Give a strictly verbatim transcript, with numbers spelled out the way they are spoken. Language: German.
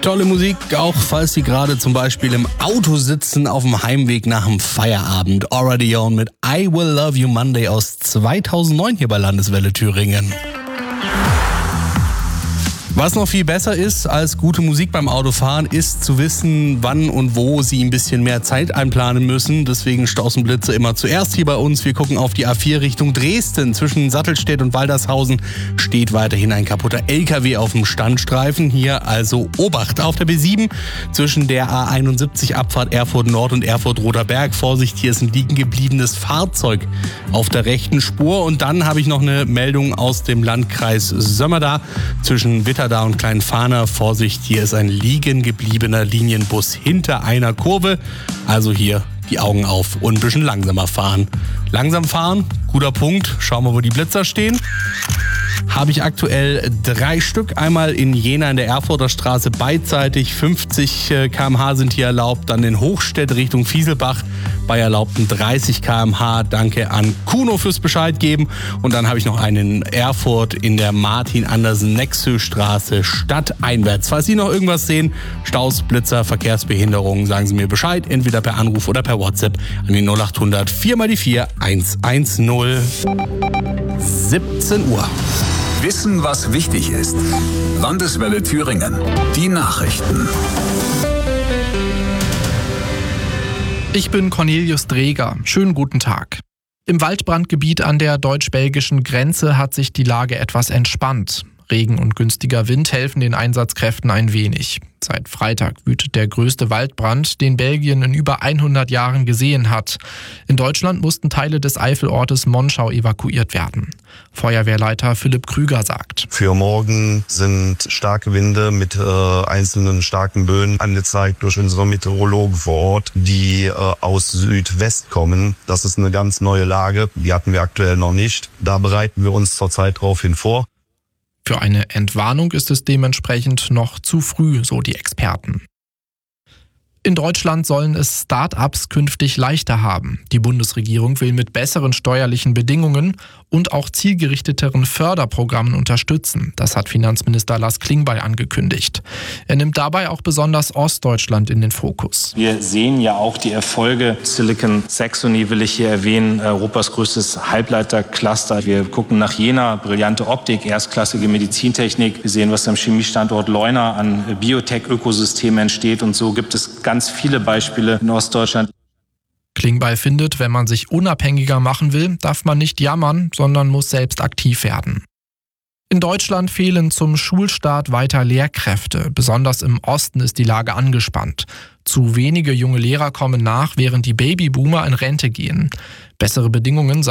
Tolle Musik, auch falls Sie gerade zum Beispiel im Auto sitzen auf dem Heimweg nach dem Feierabend. Aura Dione mit I Will Love You Monday aus zweitausendneun hier bei Landeswelle Thüringen. Was noch viel besser ist als gute Musik beim Autofahren, ist zu wissen, wann und wo Sie ein bisschen mehr Zeit einplanen müssen. Deswegen Stausenblitze immer zuerst hier bei uns. Wir gucken auf die A vier Richtung Dresden. Zwischen Sattelstedt und Waldershausen steht weiterhin ein kaputter L K W auf dem Standstreifen. Hier also Obacht. Auf der B sieben zwischen der A einundsiebzig Abfahrt Erfurt Nord und Erfurt Roter Berg. Vorsicht, hier ist ein liegen gebliebenes Fahrzeug auf der rechten Spur. Und dann habe ich noch eine Meldung aus dem Landkreis Sömmerda zwischen Witter da und Kleinfahner. Vorsicht, hier ist ein liegen gebliebener Linienbus hinter einer Kurve. Also hier die Augen auf und ein bisschen langsamer fahren. Langsam fahren, guter Punkt. Schauen wir, wo die Blitzer stehen. Habe ich aktuell drei Stück. Einmal in Jena in der Erfurter Straße beidseitig. fünfzig Kilometer pro Stunde sind hier erlaubt. Dann in Hochstedt Richtung Fieselbach bei erlaubten dreißig Kilometer pro Stunde. Danke an Kuno fürs Bescheid geben. Und dann habe ich noch einen in Erfurt in der Martin-Andersen-Nexö-Straße stadteinwärts. Falls Sie noch irgendwas sehen, Staus, Blitzer, Verkehrsbehinderungen, sagen Sie mir Bescheid. Entweder per Anruf oder per WhatsApp an die null acht hundert vier mal die vier eins eins null. siebzehn Uhr. Wissen, was wichtig ist. Landeswelle Thüringen. Die Nachrichten. Ich bin Cornelius Dreger. Schönen guten Tag. Im Waldbrandgebiet an der deutsch-belgischen Grenze hat sich die Lage etwas entspannt. Regen und günstiger Wind helfen den Einsatzkräften ein wenig. Seit Freitag wütet der größte Waldbrand, den Belgien in über hundert Jahren gesehen hat. In Deutschland mussten Teile des Eifelortes Monschau evakuiert werden. Feuerwehrleiter Philipp Krüger sagt: Für morgen sind starke Winde mit äh, einzelnen starken Böen angezeigt durch unsere Meteorologen vor Ort, die äh, aus Südwest kommen. Das ist eine ganz neue Lage, die hatten wir aktuell noch nicht. Da bereiten wir uns zurzeit drauf hin vor. Für eine Entwarnung ist es dementsprechend noch zu früh, so die Experten. In Deutschland sollen es Start-ups künftig leichter haben. Die Bundesregierung will mit besseren steuerlichen Bedingungen und auch zielgerichteteren Förderprogrammen unterstützen. Das hat Finanzminister Lars Klingbeil angekündigt. Er nimmt dabei auch besonders Ostdeutschland in den Fokus. Wir sehen ja auch die Erfolge. Silicon Saxony will ich hier erwähnen, Europas größtes Halbleitercluster. Wir gucken nach Jena, brillante Optik, erstklassige Medizintechnik. Wir sehen, was am Chemiestandort Leuna an Biotech-Ökosystemen entsteht. Und so gibt es ganz viele Beispiele in Ostdeutschland. Klingbeil findet, wenn man sich unabhängiger machen will, darf man nicht jammern, sondern muss selbst aktiv werden. In Deutschland fehlen zum Schulstart weiter Lehrkräfte. Besonders im Osten ist die Lage angespannt. Zu wenige junge Lehrer kommen nach, während die Babyboomer in Rente gehen. Bessere Bedingungen